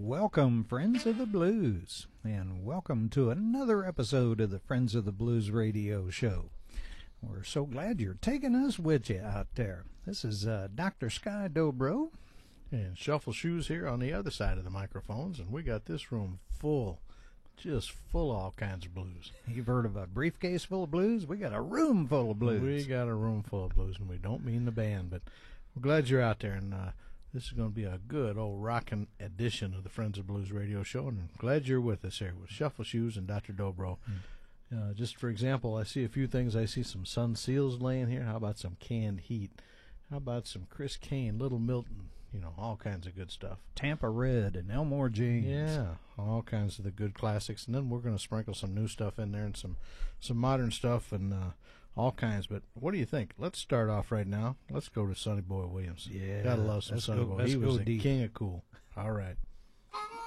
Welcome, Friends of the Blues, and welcome to another episode of the Friends of the Blues radio show. We're so glad you're taking us with you out there. This is Dr. Sky Dobro. And Shuffle Shoes here on the other side of the microphones, and we got this room full, just full of all kinds of blues. You've heard of a briefcase full of blues? We got a room full of blues. We got a room full of blues, and we don't mean the band, but we're glad you're out there, and this is going to be a good old rockin' edition of the Friends of Blues radio show, and I'm glad you're with us here with Shuffle Shoes and Dr. Dobro. Just for example, I see a few things. I see some Sun Seals laying here. How about some Canned Heat? How about some Chris Kane, Little Milton? You know, all kinds of good stuff. Tampa Red and Elmore James. Yeah, all kinds of the good classics. And then we're going to sprinkle some new stuff in there and some modern stuff and all kinds. But what do you think? Let's start off right now. Let's go to Sonny Boy Williams. Yeah. Gotta love some Sonny Boy. He was the king of cool. All right.